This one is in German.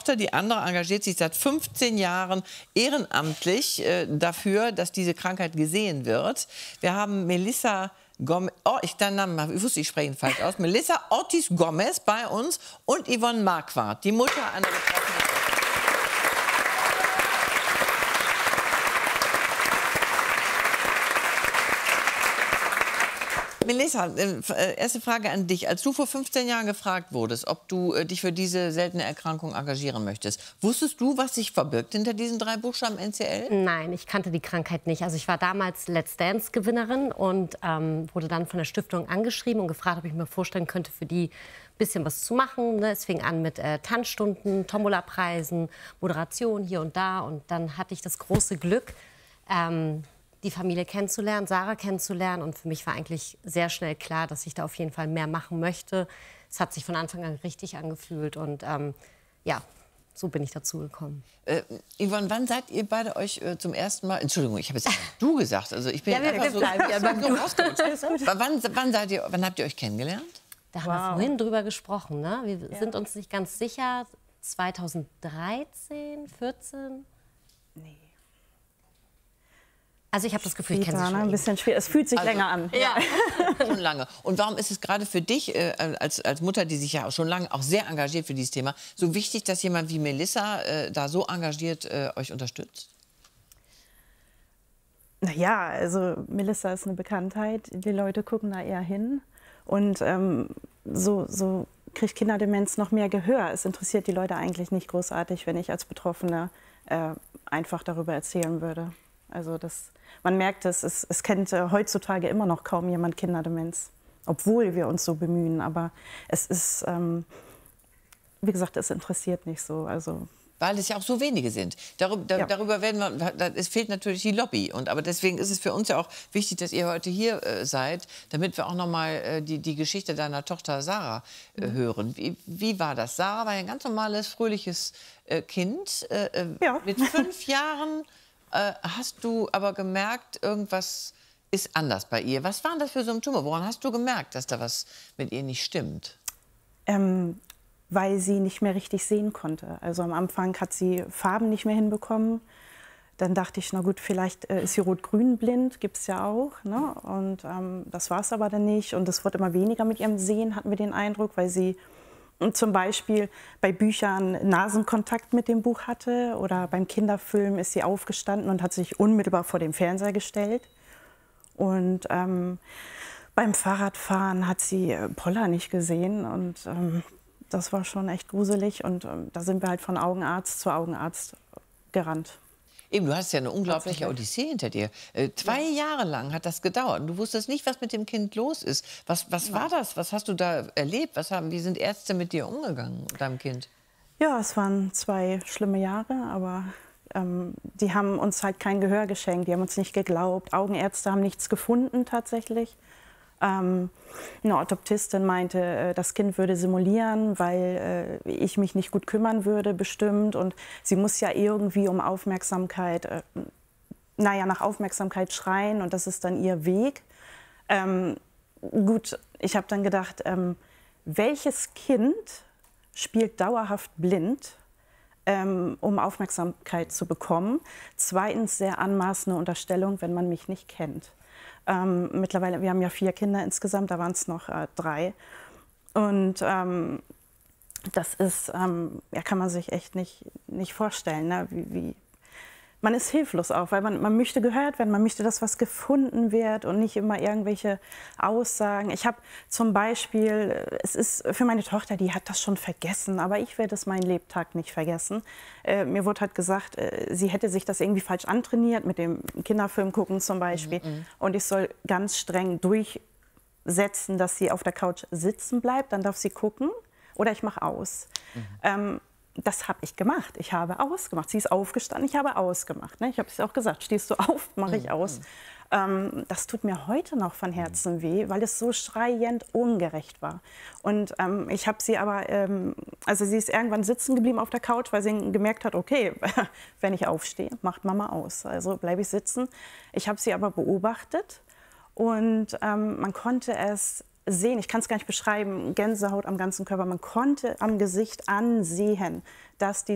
Tochter, die andere, engagiert sich seit 15 Jahren ehrenamtlich dafür, dass diese Krankheit gesehen wird. Wir haben Melissa Gomez, ich wusste, ich spreche ihn falsch aus, Melissa Ortiz Gomez bei uns und Yvonne Marquardt, die Mutter einer betroffenen Tochter. Melissa, erste Frage an dich. Als du vor 15 Jahren gefragt wurdest, ob du dich für diese seltene Erkrankung engagieren möchtest, wusstest du, was sich verbirgt hinter diesen 3 Buchstaben NCL? Nein, ich kannte die Krankheit nicht. Also ich war damals Let's Dance-Gewinnerin und wurde dann von der Stiftung angeschrieben und gefragt, ob ich mir vorstellen könnte, für die ein bisschen was zu machen. Ne? Es fing an mit Tanzstunden, Tombola-Preisen, Moderation hier und da. Und dann hatte ich das große Glück, die Familie kennenzulernen, Sarah kennenzulernen. Und für mich war eigentlich sehr schnell klar, dass ich da auf jeden Fall mehr machen möchte. Es hat sich von Anfang an richtig angefühlt. Und ja, so bin ich dazu gekommen. Yvonne, wann seid ihr beide euch zum ersten Mal... Entschuldigung, ich habe jetzt du gesagt. Also ich bin ja, wir bleiben ja beim Du. Wann habt ihr euch kennengelernt? Da haben wir vorhin drüber gesprochen. Ne? Wir sind uns nicht ganz sicher. 2013, 14? Nee. Also ich habe das Gefühl, ich kenne sie schon ein bisschen schwer. Es fühlt sich länger an. Ja, schon lange. Und warum ist es gerade für dich als Mutter, die sich ja auch schon lange auch sehr engagiert für dieses Thema, so wichtig, dass jemand wie Melissa da so engagiert euch unterstützt? Na ja, also Melissa ist eine Bekanntheit. Die Leute gucken da eher hin. Und so kriegt Kinderdemenz noch mehr Gehör. Es interessiert die Leute eigentlich nicht großartig, wenn ich als Betroffene einfach darüber erzählen würde. Also man merkt, es kennt heutzutage immer noch kaum jemand Kinderdemenz, obwohl wir uns so bemühen. Aber es ist, wie gesagt, es interessiert nicht so. Also weil es ja auch so wenige sind. Darüber werden wir, es fehlt natürlich die Lobby. Aber deswegen ist es für uns ja auch wichtig, dass ihr heute hier seid, damit wir auch noch mal die Geschichte deiner Tochter Sarah hören. Wie war das? Sarah war ein ganz normales, fröhliches Kind. Mit 5 Jahren hast du aber gemerkt, irgendwas ist anders bei ihr. Was waren das für Symptome? Woran hast du gemerkt, dass da was mit ihr nicht stimmt? Weil sie nicht mehr richtig sehen konnte. Also am Anfang hat sie Farben nicht mehr hinbekommen. Dann dachte ich, na gut, vielleicht ist sie rot-grün blind, gibt es ja auch. Ne? Und das war es aber dann nicht. Und es wurde immer weniger mit ihrem Sehen, hatten wir den Eindruck, weil sie zum Beispiel bei Büchern Nasenkontakt mit dem Buch hatte. Oder beim Kinderfilm ist sie aufgestanden und hat sich unmittelbar vor den Fernseher gestellt. Und beim Fahrradfahren hat sie Poller nicht gesehen. Und das war schon echt gruselig. Und da sind wir halt von Augenarzt zu Augenarzt gerannt. Eben, du hast ja eine unglaubliche Odyssee hinter dir. 2 Jahre lang hat das gedauert. Und du wusstest nicht, was mit dem Kind los ist. Was war das? Was hast du da erlebt? Wie sind Ärzte mit dir umgegangen, mit deinem Kind? Ja, es waren 2 schlimme Jahre, aber die haben uns halt kein Gehör geschenkt. Die haben uns nicht geglaubt. Augenärzte haben nichts gefunden tatsächlich. Eine Orthoptistin meinte, das Kind würde simulieren, weil ich mich nicht gut kümmern würde, bestimmt. Und sie muss ja irgendwie um Aufmerksamkeit, nach Aufmerksamkeit schreien. Und das ist dann ihr Weg. Gut, ich habe dann gedacht, welches Kind spielt dauerhaft blind, um Aufmerksamkeit zu bekommen? Zweitens, sehr anmaßende Unterstellung, wenn man mich nicht kennt. Mittlerweile, wir haben ja 4 Kinder insgesamt, da waren es noch 3. Und das ist, kann man sich echt nicht vorstellen, ne? Man ist hilflos auch, weil man möchte gehört werden, man möchte, dass was gefunden wird und nicht immer irgendwelche Aussagen. Ich habe zum Beispiel, es ist für meine Tochter, die hat das schon vergessen, aber ich werde es meinen Lebtag nicht vergessen. Mir wurde halt gesagt, sie hätte sich das irgendwie falsch antrainiert, mit dem Kinderfilm gucken zum Beispiel. Und ich soll ganz streng durchsetzen, dass sie auf der Couch sitzen bleibt, dann darf sie gucken oder ich mache aus. Das habe ich gemacht. Ich habe ausgemacht. Sie ist aufgestanden, ich habe ausgemacht. Ne? Ich habe es auch gesagt, stehst du auf, mache ich aus. Das tut mir heute noch von Herzen weh, weil es so schreiend ungerecht war. Und ich habe sie aber, also sie ist irgendwann sitzen geblieben auf der Couch, weil sie gemerkt hat, okay, wenn ich aufstehe, macht Mama aus. Also bleibe ich sitzen. Ich habe sie aber beobachtet und man konnte es sehen, ich kann es gar nicht beschreiben, Gänsehaut am ganzen Körper. Man konnte am Gesicht ansehen, dass die